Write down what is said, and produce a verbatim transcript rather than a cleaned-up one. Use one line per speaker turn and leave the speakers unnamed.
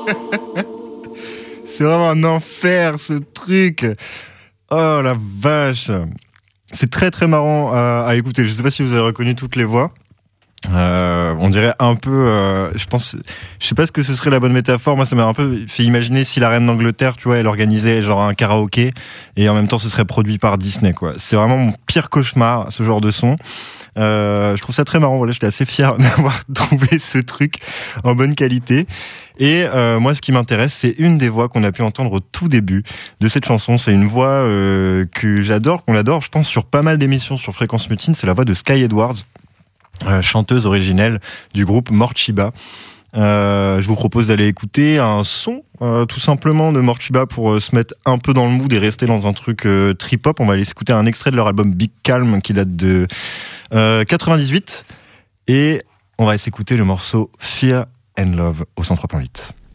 C'est vraiment un enfer, ce truc. Oh la vache. C'est très très marrant à, à écouter. Je sais pas si vous avez reconnu toutes les voix. Euh, on dirait un peu, euh, je pense, je sais pas ce que ce serait la bonne métaphore. Moi, ça m'a un peu fait imaginer si la reine d'Angleterre, tu vois, elle organisait genre un karaoké et en même temps ce serait produit par Disney, quoi. C'est vraiment mon pire cauchemar, ce genre de son. Euh, je trouve ça très marrant. Voilà, j'étais assez fier d'avoir trouvé ce truc en bonne qualité. Et euh, moi, ce qui m'intéresse, c'est une des voix qu'on a pu entendre au tout début de cette chanson. C'est une voix euh, que j'adore, qu'on adore, je pense, sur pas mal d'émissions sur Fréquence Mutine. C'est la voix de Sky Edwards. Euh, chanteuse originelle du groupe Morcheeba. Euh, je vous propose d'aller écouter un son euh, tout simplement de Morcheeba pour euh, se mettre un peu dans le mood et rester dans un truc euh, trip-hop. On va aller écouter un extrait de leur album Big Calm qui date de euh, quatre-vingt-dix-huit et on va s'écouter le morceau Fear and Love au cent trois point huit.